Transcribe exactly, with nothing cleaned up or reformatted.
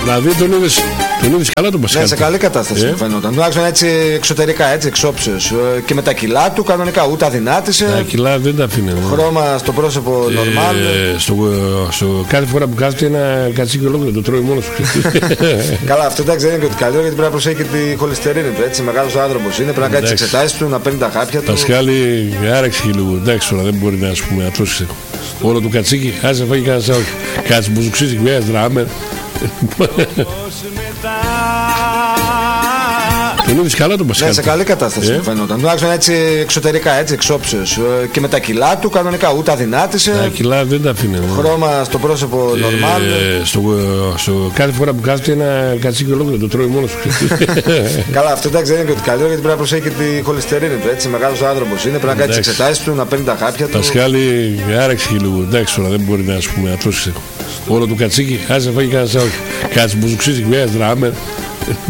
Δηλαδή τον είδες, τον είδες καλά τον Πασχάλη. Ναι, σε καλή κατάσταση ε? μου φαινόταν. Τουλάχιστον έτσι εξωτερικά, έτσι εξόψεως. Και με τα κιλά του κανονικά, ούτε αδυνάτησε. Τα κιλά δεν τα αφήνει. Χρώμα στο πρόσωπο normal. Ε, στο, στο, κάθε φορά που κάθεται ένα κατσίκι ολόκληρο το τρώει μόνος του. Καλά, αυτό εντάξει δεν είναι και ότι καλύτερο, γιατί πρέπει να προσέχει και τη χολυστερίνη του. Έτσι, μεγάλος άνθρωπος είναι, πρέπει να κάνει τις εξετάσεις του, να παίρνει τα χάπια του. Πασχάλη, άραξε και λίγο. Εντάξει τώρα δεν μπορεί να, ας πούμε, να τρώσει όλο το κατσίκι. Άσε φάγει κανένα άλλο. Κάτσε που σου ξύζει, βέβαια, δράμερ. Τον είδες καλά τον Πασχάλη. Ναι, σε καλή κατάσταση ε? μου φαινόταν. Τουλάχιστον έτσι εξωτερικά, έτσι εξόψεως. Και με τα κιλά του κανονικά, ούτε αδυνάτησε. Τα κιλά δεν τα αφήνει. Χρώμα στο πρόσωπο normal. Ε, στο, στο, κάθε φορά που κάθεται ένα κατσίκι ολόκληρο το τρώει μόνος του. Καλά, αυτό εντάξει δεν είναι και ότι καλύτερο, γιατί πρέπει να προσέχει και τη χολυστερίνη του. Έτσι, μεγάλος άνθρωπος είναι, πρέπει να κάνει τις εξετάσεις του, να παίρνει τα χάπια του. Πασχάλη, άραξε και λίγο. Εντάξει τώρα δεν μπορεί να, ας πούμε, να τρώσει όλο το κατσίκι. Άσε φάγει κανένα άλλο. Κάτσε που σου ξύζει, βέβαια, δράμερ.